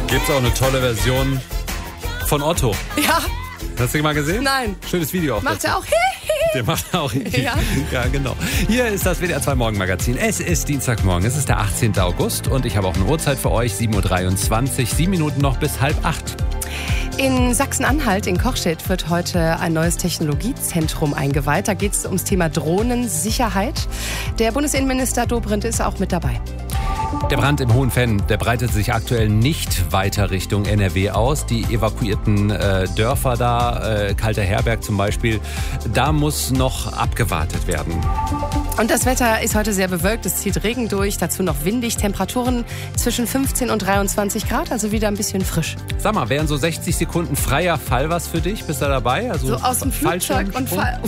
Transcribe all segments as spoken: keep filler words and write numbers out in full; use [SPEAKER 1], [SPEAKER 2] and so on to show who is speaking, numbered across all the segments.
[SPEAKER 1] Gibt's auch eine tolle Version von Otto.
[SPEAKER 2] Ja.
[SPEAKER 1] Hast du ihn mal gesehen?
[SPEAKER 2] Nein.
[SPEAKER 1] Schönes Video auch.
[SPEAKER 2] Macht
[SPEAKER 1] dazu.
[SPEAKER 2] er auch.
[SPEAKER 1] Der macht auch.
[SPEAKER 2] Ja.
[SPEAKER 1] Ja, genau. Hier ist das W D R zwei Morgenmagazin. Es ist Dienstagmorgen. Es ist der achtzehnten August und ich habe auch eine Uhrzeit für euch. sieben Uhr dreiundzwanzig. Sieben Minuten noch bis halb acht.
[SPEAKER 2] In Sachsen-Anhalt, in Kochstedt, wird heute ein neues Technologiezentrum eingeweiht. Da geht es ums Thema Drohnensicherheit. Der Bundesinnenminister Dobrindt ist auch mit dabei.
[SPEAKER 1] Der Brand im Hohenfenn, der breitet sich aktuell nicht weiter Richtung N R W aus. Die evakuierten äh, Dörfer da, äh, Kalter Herberg zum Beispiel, da muss noch abgewartet werden.
[SPEAKER 2] Und das Wetter ist heute sehr bewölkt. Es zieht Regen durch, dazu noch windig. Temperaturen zwischen fünfzehn und dreiundzwanzig Grad, also wieder ein bisschen frisch.
[SPEAKER 1] Sag mal, wären so sechzig Sekunden freier Fall was für dich? Bist du dabei? Also
[SPEAKER 2] so aus dem Flugzeug und Fall.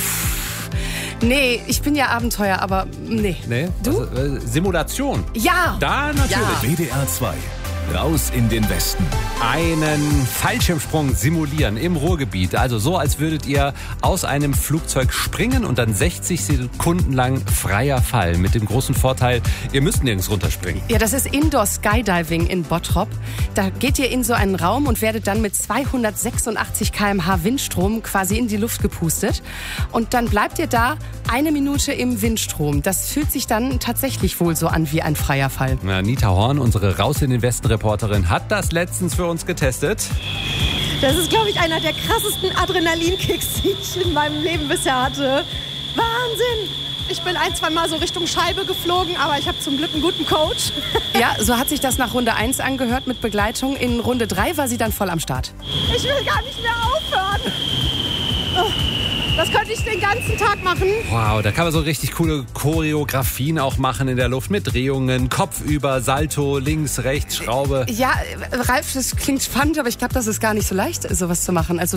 [SPEAKER 2] Nee, ich bin ja Abenteuer, aber nee.
[SPEAKER 1] Nee?
[SPEAKER 2] Du?
[SPEAKER 1] Also, äh, Simulation?
[SPEAKER 2] Ja.
[SPEAKER 1] Da natürlich.
[SPEAKER 2] Ja.
[SPEAKER 3] W D R zwei. Raus in den Westen.
[SPEAKER 1] Einen Fallschirmsprung simulieren im Ruhrgebiet. Also so, als würdet ihr aus einem Flugzeug springen und dann sechzig Sekunden lang freier Fall. Mit dem großen Vorteil, ihr müsst nirgends runterspringen.
[SPEAKER 2] Ja, das ist Indoor Skydiving in Bottrop. Da geht ihr in so einen Raum und werdet dann mit zweihundertsechsundachtzig Kilometer pro Stunde Windstrom quasi in die Luft gepustet. Und dann bleibt ihr da eine Minute im Windstrom. Das fühlt sich dann tatsächlich wohl so an wie ein freier Fall.
[SPEAKER 1] Na, Anita Horn, unsere Raus in den Westen Reporterin, hat das letztens für uns getestet.
[SPEAKER 4] Das ist, glaube ich, einer der krassesten Adrenalinkicks, die ich in meinem Leben bisher hatte. Wahnsinn! Ich bin ein, zwei Mal so Richtung Scheibe geflogen, aber ich habe zum Glück einen guten Coach.
[SPEAKER 2] Ja, so hat sich das nach Runde eins angehört mit Begleitung. In Runde drei war sie dann voll am Start.
[SPEAKER 4] Ich will gar nicht mehr aufhören. Das könnte ich den ganzen Tag machen.
[SPEAKER 1] Wow, da kann man so richtig coole Choreografien auch machen in der Luft mit Drehungen, Kopfüber, Salto, links, rechts, Schraube.
[SPEAKER 2] Ja, Ralf, das klingt spannend, aber ich glaube, das ist gar nicht so leicht, sowas zu machen. Also